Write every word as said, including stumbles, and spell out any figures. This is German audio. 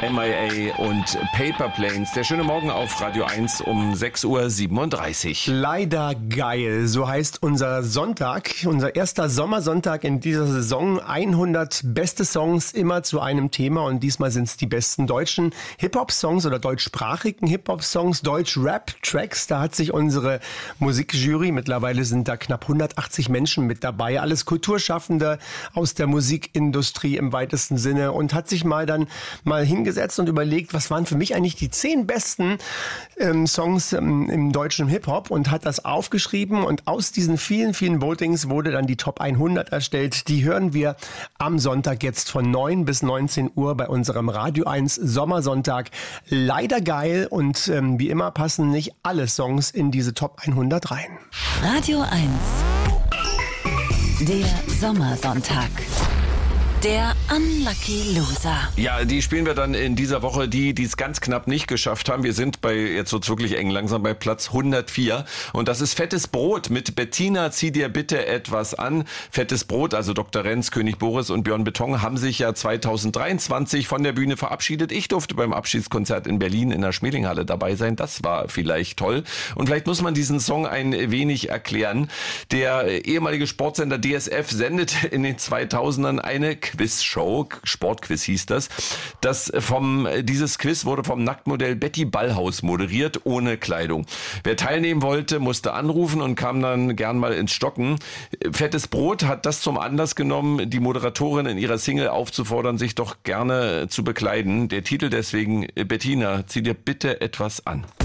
M I A und Paper Planes. Der schöne Morgen auf Radio eins um sechs Uhr siebenunddreißig. Leider geil, so heißt unser Sonntag, unser erster Sommersonntag in dieser Saison. hundert beste Songs immer zu einem Thema und diesmal sind es die besten deutschen Hip-Hop-Songs oder deutschsprachigen Hip-Hop-Songs, Deutsch-Rap-Tracks. Da hat sich unsere Musikjury, mittlerweile sind da knapp hundertachtzig Menschen mit dabei, alles Kulturschaffende aus der Musikindustrie im weitesten Sinne, und hat sich mal dann mal hingesetzt und überlegt, was waren für mich eigentlich die zehn besten ähm, Songs ähm, im deutschen Hip-Hop, und hat das aufgeschrieben, und aus diesen vielen, vielen Votings wurde dann die Top hundert erstellt. Die hören wir am Sonntag jetzt von neun bis neunzehn Uhr bei unserem Radio eins Sommersonntag. Leider geil, und ähm, wie immer passen nicht alle Songs in diese Top hundert rein. Radio eins, der Sommersonntag. Der Unlucky Loser. Ja, die spielen wir dann in dieser Woche, die, die es ganz knapp nicht geschafft haben. Wir sind bei, jetzt wird's wirklich eng, langsam bei Platz hundertvier. Und das ist Fettes Brot mit Bettina, zieh dir bitte etwas an. Fettes Brot, also Doktor Renz, König Boris und Björn Beton haben sich ja zweitausenddreiundzwanzig von der Bühne verabschiedet. Ich durfte beim Abschiedskonzert in Berlin in der Schmelinghalle dabei sein. Das war vielleicht toll. Und vielleicht muss man diesen Song ein wenig erklären. Der ehemalige Sportsender D S F sendet in den zweitausendern eine Quizshow, Sportquiz hieß das. Das vom, dieses Quiz wurde vom Nacktmodell Betty Ballhaus moderiert, ohne Kleidung. Wer teilnehmen wollte, musste anrufen und kam dann gern mal ins Stocken. Fettes Brot hat das zum Anlass genommen, die Moderatorin in ihrer Single aufzufordern, sich doch gerne zu bekleiden. Der Titel deswegen: Bettina, zieh dir bitte etwas an.